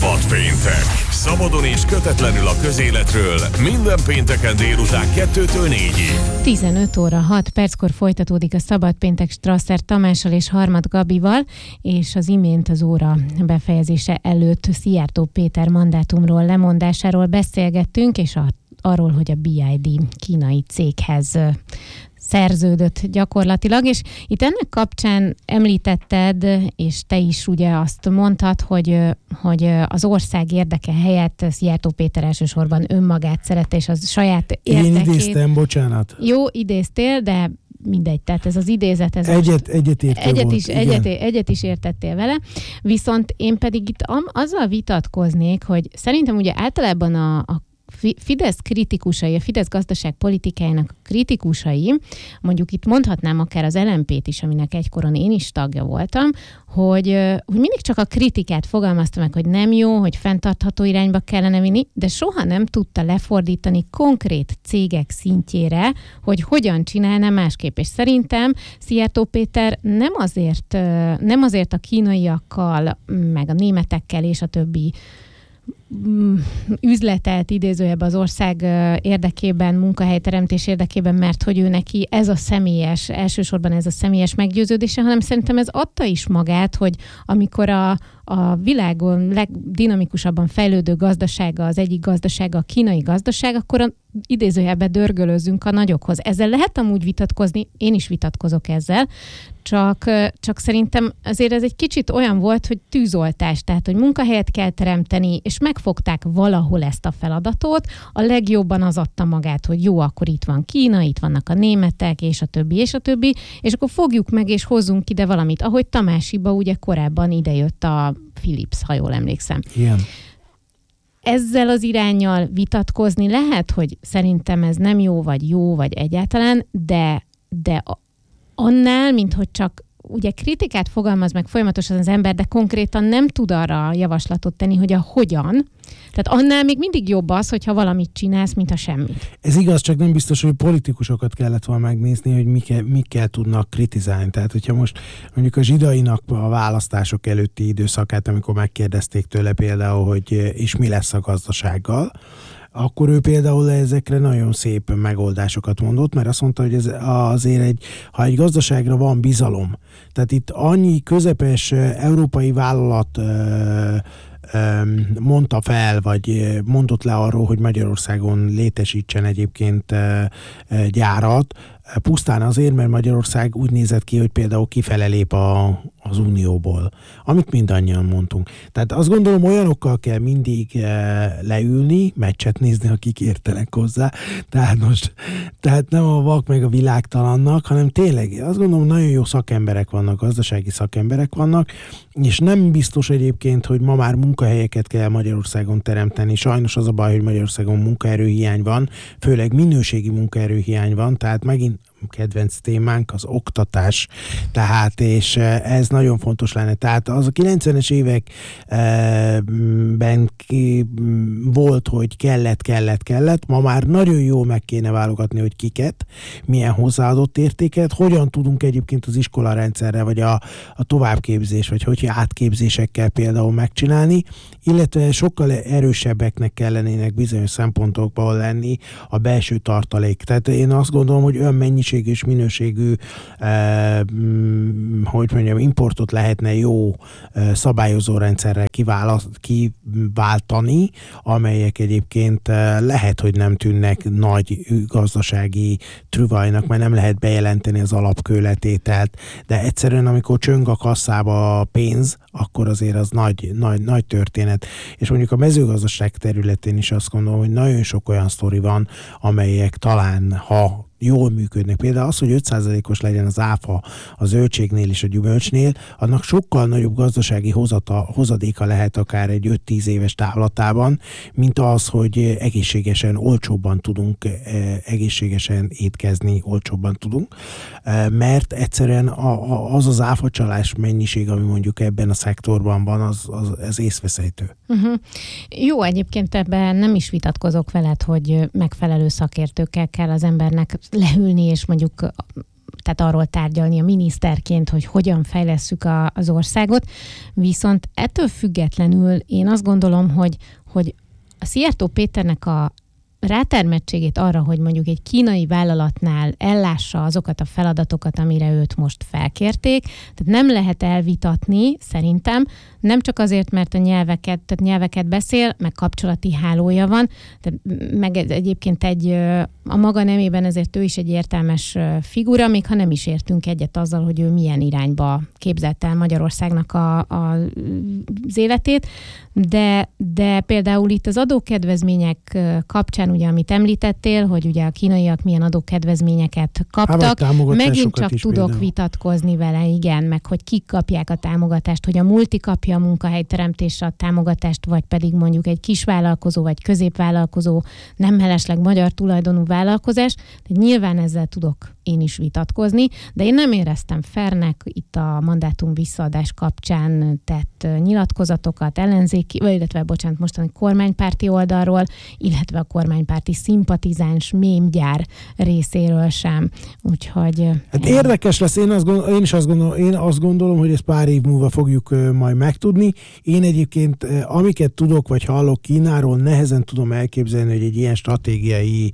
Szabad péntek. Szabadon és kötetlenül a közéletről minden pénteken délután 2-től 4-ig. 15 óra 6 perckor folytatódik a Szabad péntek Strasser Tamással és Harmat Gabival, és az imént az óra befejezése előtt Szijjártó Péter mandátumról, lemondásáról beszélgettünk, és arról, hogy a BID kínai céghez szerződött gyakorlatilag, és itt ennek kapcsán említetted, és te is ugye azt mondtad, hogy az ország érdeke helyett Szijjártó Péter elsősorban önmagát szerette, és az saját érdekét... Én idéztem, bocsánat. Jó, idéztél, de mindegy, tehát ez az idézet... Ez egyet is értettél vele, viszont én pedig itt azzal vitatkoznék, hogy szerintem ugye általában a Fidesz kritikusai, a Fidesz gazdaságpolitikájának kritikusai, mondjuk itt mondhatnám akár az LMP-t is, aminek egykoron én is tagja voltam, hogy mindig csak a kritikát fogalmazta meg, hogy nem jó, hogy fenntartható irányba kellene vinni, de soha nem tudta lefordítani konkrét cégek szintjére, hogy hogyan csinálna másképp. És szerintem Szijjártó Péter nem azért a kínaiakkal, meg a németekkel és a többi üzletelt idézőjebb az ország érdekében, munkahelyteremtés érdekében, mert hogy ő neki elsősorban ez a személyes meggyőződése, hanem szerintem ez adta is magát, hogy amikor a világon legdinamikusabban fejlődő gazdasága, az egyik gazdasága a kínai gazdaság, akkor idézőjelben dörgölőzzünk a nagyokhoz. Ezzel lehet amúgy vitatkozni, én is vitatkozok ezzel, csak szerintem azért ez egy kicsit olyan volt, hogy tűzoltás, tehát hogy munkahelyet kell teremteni, és megfogták valahol ezt a feladatot, a legjobban az adta magát, hogy jó, akkor itt van Kína, itt vannak a németek, és a többi, és akkor fogjuk meg, és hozzunk ide valamit. Ahogy Tamásiba ugye korábban idejött a Philips, ha jól emlékszem. Igen. Ezzel az iránnyal vitatkozni lehet, hogy szerintem ez nem jó, vagy egyáltalán, de annál, mint hogy csak ugye kritikát fogalmaz meg folyamatosan az ember, de konkrétan nem tud arra javaslatot tenni, hogy a hogyan. Tehát annál még mindig jobb az, hogyha valamit csinálsz, mint a semmit. Ez igaz, csak nem biztos, hogy politikusokat kellett volna megnézni, hogy mikkel tudnak kritizálni. Tehát, hogyha most mondjuk a Zsidainak a választások előtti időszakát, amikor megkérdezték tőle például, hogy és mi lesz a gazdasággal, akkor ő például ezekre nagyon szép megoldásokat mondott, mert azt mondta, hogy ez azért ha egy gazdaságra van bizalom, tehát itt annyi közepes európai vállalat mondta fel, vagy mondott le arról, hogy Magyarországon létesítsen egyébként gyárat, pusztán azért, mert Magyarország úgy nézett ki, hogy például kifele lép az Unióból, amit mindannyian mondtunk. Tehát azt gondolom, olyanokkal kell mindig leülni, meccset nézni, akik értenek hozzá. Tehát nem a vak meg a világtalannak, hanem tényleg azt gondolom, nagyon jó szakemberek vannak, gazdasági szakemberek vannak, és nem biztos egyébként, hogy ma már munkahelyeket kell Magyarországon teremteni. Sajnos az a baj, hogy Magyarországon munkaerőhiány van, főleg minőségi munkaerőhiány van, tehát megint kedvenc témánk az oktatás, tehát és ez nagyon fontos lenne. Tehát az a 90-es években volt, hogy kellett, ma már nagyon jól meg kéne válogatni, hogy kiket, milyen hozzáadott értéket, hogyan tudunk egyébként az iskolarendszerre, vagy a továbbképzés, vagy hogy átképzésekkel például megcsinálni, illetve sokkal erősebbeknek kellenének bizonyos szempontokból lenni a belső tartalék. Tehát én azt gondolom, hogy olyan mennyiségű és minőségű importot lehetne jó szabályozó rendszerrel kiváltani, amelyek egyébként lehet, hogy nem tűnnek nagy gazdasági trüvajnak, mert nem lehet bejelenteni az alapkőletételt, de egyszerűen amikor csöng a kasszába a pénz, akkor azért az nagy történet. És mondjuk a mezőgazdaság területén is azt gondolom, hogy nagyon sok olyan sztori van, amelyek talán, ha jól működnek. Például az, hogy 5%-os legyen az áfa a zöldségnél és a gyümölcsnél, annak sokkal nagyobb gazdasági hozadéka lehet akár egy 5-10 éves távlatában, mint az, hogy egészségesen, olcsóbban tudunk egészségesen étkezni, olcsóbban tudunk, mert egyszerűen az áfacsalás mennyiség, ami mondjuk ebben a szektorban van, az észveszejtő. Uh-huh. Jó, egyébként ebben nem is vitatkozok veled, hogy megfelelő szakértőkkel kell az embernek leülni, és mondjuk tehát arról tárgyalni a miniszterként, hogy hogyan fejlesszük az országot. Viszont ettől függetlenül én azt gondolom, hogy a Szijjártó Péternek a rátermettségét arra, hogy mondjuk egy kínai vállalatnál ellássa azokat a feladatokat, amire őt most felkérték. Tehát nem lehet elvitatni, szerintem, nem csak azért, mert tehát nyelveket beszél, meg kapcsolati hálója van, tehát meg egyébként a maga nemében ezért ő is egy értelmes figura, még ha nem is értünk egyet azzal, hogy ő milyen irányba képzelt el Magyarországnak az életét, de például itt az adókedvezmények kapcsán, ugye, amit említettél, hogy ugye a kínaiak milyen adókedvezményeket kaptak, megint csak tudok vitatkozni vele, igen, meg hogy kik kapják a támogatást, hogy a multi kapja a munkahelyteremtésre a támogatást, vagy pedig mondjuk egy kisvállalkozó, vagy középvállalkozó, nem mellesleg magyar tulajdonú vállalkozás, de nyilván ezzel tudok én is vitatkozni, de én nem éreztem fairnek itt a mandátum visszaadás kapcsán tett nyilatkozatokat mostani kormánypárti oldalról, illetve a kormánypárti szimpatizáns mémgyár részéről sem. Úgyhogy... Hát érdekes lesz, én azt gondolom, hogy ezt pár év múlva fogjuk majd megtudni. Én egyébként, amiket tudok, vagy hallok Kínáról, nehezen tudom elképzelni, hogy egy ilyen stratégiai,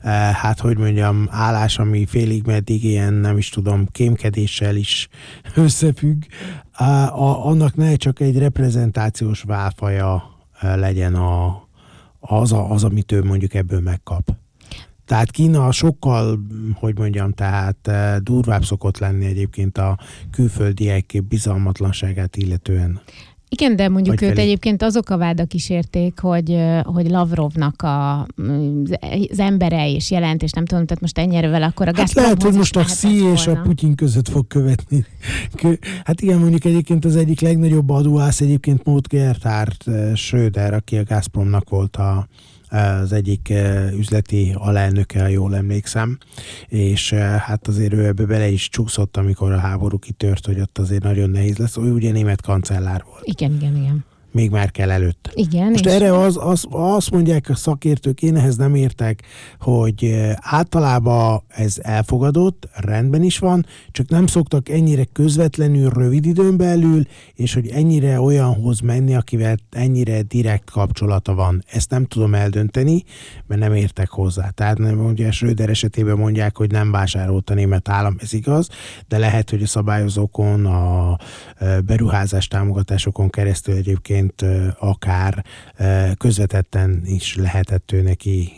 állás, ami félig meddig ilyen, nem is tudom, kémkedéssel is összefügg, annak ne csak egy reprezentációs válfaja legyen az, amit ő mondjuk ebből megkap. Tehát Kína sokkal, durvább szokott lenni egyébként a külföldiek bizalmatlanságát illetően. Igen, de mondjuk őt egyébként azok a vádak is érték, hogy Lavrovnak az embere és jelent, és nem tudom, tehát most ennyire vele akkor a Gazpromhoz lehet, hogy most a Xi és a Putyin között fog követni. Hát igen, mondjuk egyébként az egyik legnagyobb adóász egyébként Maud Gerhard Schröder, aki a Gazpromnak volt az egyik üzleti alelnöke, ha jól emlékszem, és hát azért ő ebbe bele is csúszott, amikor a háború kitört, hogy ott azért nagyon nehéz lesz. Ő ugye német kancellár volt. Igen. Még Merkel előtt. Igen. Most erre azt mondják a szakértők, én ehhez nem értek, hogy általában ez elfogadott, rendben is van, csak nem szoktak ennyire közvetlenül rövid időn belül, és hogy ennyire olyanhoz menni, akivel ennyire direkt kapcsolata van. Ezt nem tudom eldönteni, mert nem értek hozzá. Tehát ugye Schröder esetében mondják, hogy nem vásárolt a német állam, ez igaz, de lehet, hogy a szabályozókon, a beruházás támogatásokon keresztül egyébként akár közvetetten is lehetett ő neki,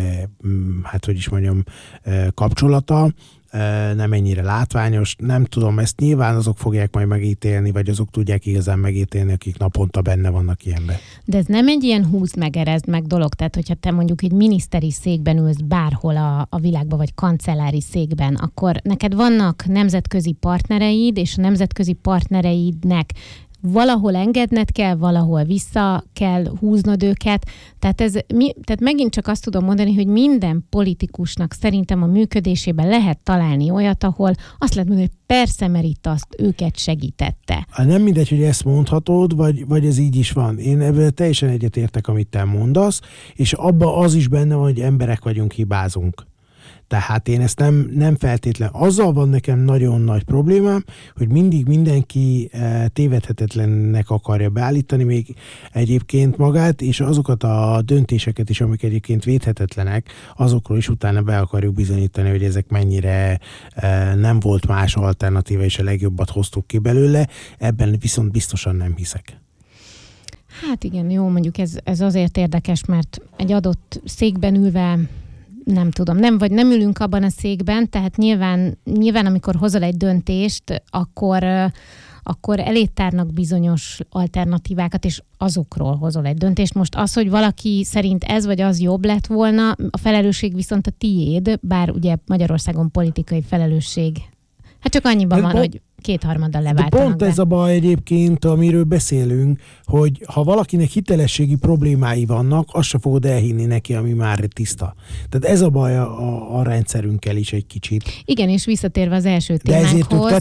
kapcsolata, nem ennyire látványos, nem tudom, ezt nyilván azok fogják majd megítélni, vagy azok tudják igazán megítélni, akik naponta benne vannak ilyenben. De ez nem egy ilyen húzd meg, erezd meg dolog, tehát hogyha te mondjuk egy miniszteri székben ülsz bárhol a világban, vagy kancellári székben, akkor neked vannak nemzetközi partnereid, és a nemzetközi partnereidnek valahol engedned kell, valahol vissza kell húznod őket. Tehát megint csak azt tudom mondani, hogy minden politikusnak szerintem a működésében lehet találni olyat, ahol azt lehet mondani, hogy persze, mert itt azt őket segítette. Nem mindegy, hogy ezt mondhatod, vagy ez így is van. Én ebben teljesen egyetértek, amit te mondasz, és abban az is benne van, hogy emberek vagyunk, hibázunk. Tehát én ezt nem feltétlen. Azzal van nekem nagyon nagy problémám, hogy mindig mindenki tévedhetetlennek akarja beállítani még egyébként magát, és azokat a döntéseket is, amik egyébként védhetetlenek, azokról is utána be akarjuk bizonyítani, hogy ezek mennyire nem volt más alternatíva, és a legjobbat hoztuk ki belőle. Ebben viszont biztosan nem hiszek. Hát igen, jó, mondjuk ez azért érdekes, mert egy adott székben ülve nem tudom, nem ülünk abban a székben, tehát nyilván amikor hozol egy döntést, akkor eléd tárnak bizonyos alternatívákat, és azokról hozol egy döntést. Most az, hogy valaki szerint ez vagy az jobb lett volna, a felelősség viszont a tiéd, bár ugye Magyarországon politikai felelősség. Hát csak annyiban van, hogy 2/3 leváltanak. De pont ez a baj egyébként, amiről beszélünk, hogy ha valakinek hitelességi problémái vannak, azt se fogod elhinni neki, ami már tiszta. Tehát ez a baj a rendszerünkkel is egy kicsit. Igen, és visszatérve az első témánkhoz. De ezért ők tettek?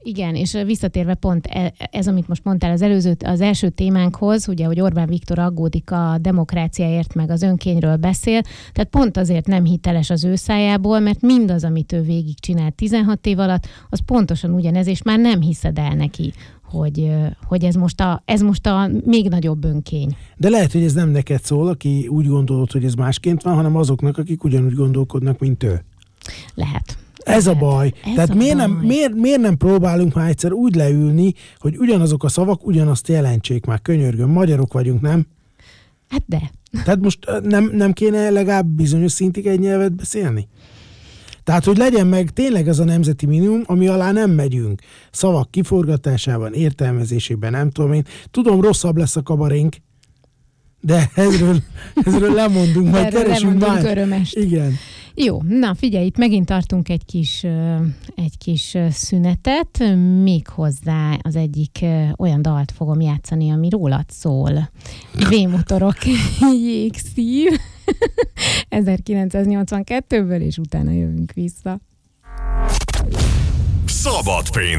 Igen, és visszatérve pont ez, amit most mondtál az első témánkhoz, ugye, hogy Orbán Viktor aggódik a demokráciáért, meg az önkényről beszél, tehát pont azért nem hiteles az ő szájából, mert mindaz, amit ő végigcsinált 16 év alatt, az pontosan ugyanez, és már nem hiszed el neki, hogy ez most a még nagyobb önkény. De lehet, hogy ez nem neked szól, aki úgy gondolod, hogy ez másként van, hanem azoknak, akik ugyanúgy gondolkodnak, mint ő. Lehet. Ez a baj. Tehát miért nem próbálunk már egyszer úgy leülni, hogy ugyanazok a szavak ugyanazt jelentsék már, könyörgöm, magyarok vagyunk, nem? Hát de. Tehát most nem kéne legalább bizonyos szintig egy nyelvet beszélni? Tehát, hogy legyen meg tényleg az a nemzeti minimum, ami alá nem megyünk. Szavak kiforgatásában, értelmezésében, nem tudom én. Tudom, rosszabb lesz a kabarénk, de ezről lemondunk, majd keresünk már. Örömest. Igen. Jó, na figyelj, itt megint tartunk egy kis szünetet, méghozzá az egyik olyan dalt fogom játszani, ami rólad szól. V-motorok, jégszív, 1982-ből, és utána jövünk vissza. Szabad péntek!